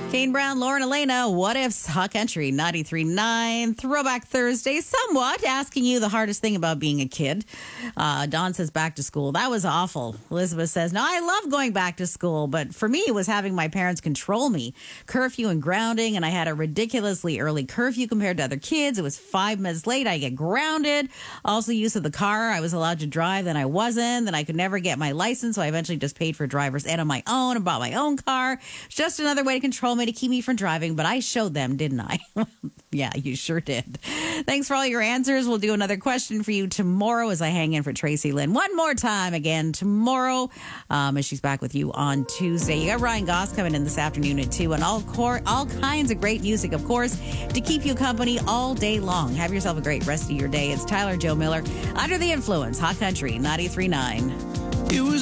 Kane Brown, Lauren Elena, What Ifs, Hot Country, 93.9, Throwback Thursday, somewhat asking you the hardest thing about being a kid. Dawn says back to school. That was awful. Elizabeth says, no, I love going back to school, but for me, it was having my parents control me. Curfew and grounding, and I had a ridiculously early curfew compared to other kids. It was 5 minutes late. I get grounded. Also, use of the car. I was allowed to drive, then I wasn't. Then I could never get my license, so I eventually just paid for driver's ed on my own and bought my own car. It's just another way to control me, to keep me from driving, but I showed them, didn't I? Yeah, you sure did. Thanks for all your answers. We'll do another question for you tomorrow as I hang in for Tracy Lynn one more time again tomorrow, as she's back with you on Tuesday. You got Ryan Goss coming in this afternoon at 2, and all kinds of great music, of course, to keep you company all day long. Have yourself a great rest of your day. It's Tyler Joe Miller, Under the Influence, Hot Country 93.9.